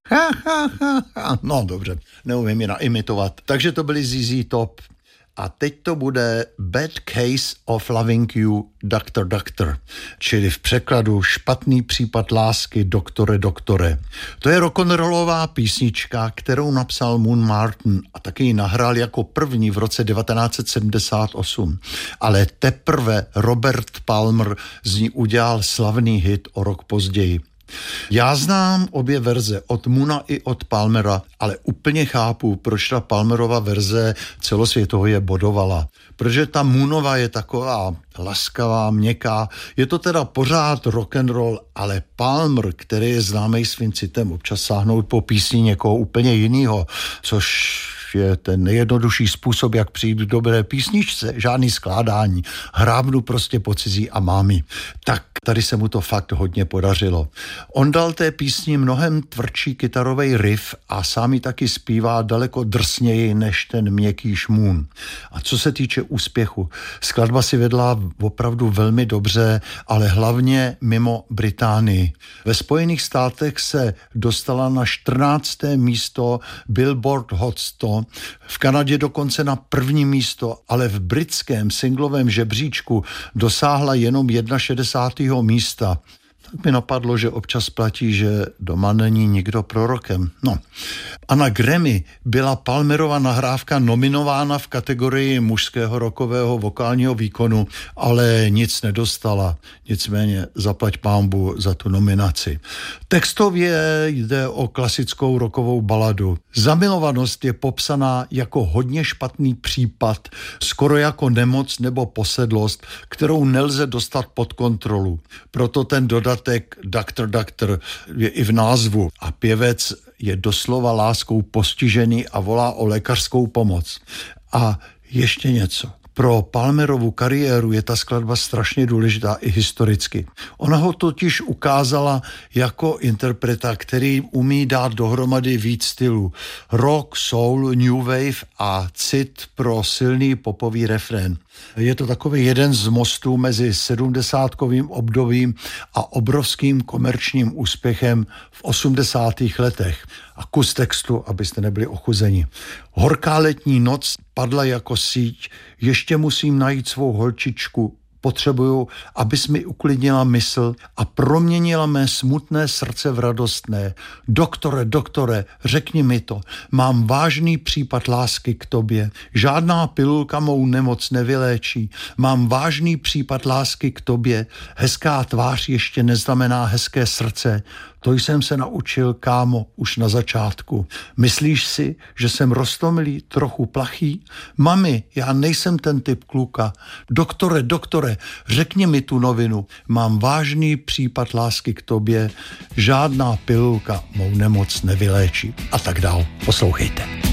No dobře, neumím je naimitovat. Takže to byli ZZ Top. A teď to bude Bad Case of Loving You, Doctor Doctor, čili v překladu Špatný případ lásky, doktore, doktore. To je rock'n'rollová písnička, kterou napsal Moon Martin a taky ji nahrál jako první v roce 1978. Ale teprve Robert Palmer z ní udělal slavný hit o rok později. Já znám obě verze, od Moona i od Palmera, ale úplně chápu, proč ta Palmerova verze celosvětově bodovala. Protože ta Moonova je taková laskavá, měkká, je to teda pořád rock'n'roll, ale Palmer, který je známý svým citem, občas sáhnout po písni někoho úplně jinýho, což je ten nejjednodušší způsob, jak přijít k dobré písničce, žádný skládání, hrábnu prostě po cizí a mámi. Tak tady se mu to fakt hodně podařilo. On dal té písni mnohem tvrdší kytarový riff a sám ji taky zpívá daleko drsněji než ten měkký šmún. A co se týče úspěchu, skladba si vedla opravdu velmi dobře, ale hlavně mimo Británii. Ve Spojených státech se dostala na 14. místo Billboard Hot 100, v Kanadě dokonce na 1. místo, ale v britském singlovém žebříčku dosáhla jenom 61. místa. Tak mi napadlo, že občas platí, že doma není nikdo prorokem. No. A na Grammy byla Palmerova nahrávka nominována v kategorii mužského rockového vokálního výkonu, ale nic nedostala. Nicméně zaplať pánbu za tu nominaci. Textově jde o klasickou rockovou baladu. Zamilovanost je popsaná jako hodně špatný případ, skoro jako nemoc nebo posedlost, kterou nelze dostat pod kontrolu. Proto ten dodatek Doctor Doctor je i v názvu a pěvec je doslova láskou postižený a volá o lékařskou pomoc. A ještě něco. Pro Palmerovu kariéru je ta skladba strašně důležitá i historicky. Ona ho totiž ukázala jako interpreta, který umí dát dohromady víc stylů. Rock, soul, new wave a cit pro silný popový refrén. Je to takový jeden z mostů mezi 70kovým obdobím a obrovským komerčním úspěchem v 80. letech. A kus textu, abyste nebyli ochuzeni. Horká letní noc padla jako síť, ještě musím najít svou holčičku, potřebuju, abys mi uklidnila mysl a proměnila mé smutné srdce v radostné. Doktore, doktore, řekni mi to, mám vážný případ lásky k tobě, žádná pilulka mou nemoc nevyléčí, mám vážný případ lásky k tobě, hezká tvář ještě neznamená hezké srdce, to jsem se naučil, kámo, už na začátku. Myslíš si, že jsem roztomilý, trochu plachý? Mami, já nejsem ten typ kluka. Doktore, doktore, řekni mi tu novinu. Mám vážný případ lásky k tobě, žádná pilulka mou nemoc nevyléčí. A tak dál. Poslouchejte.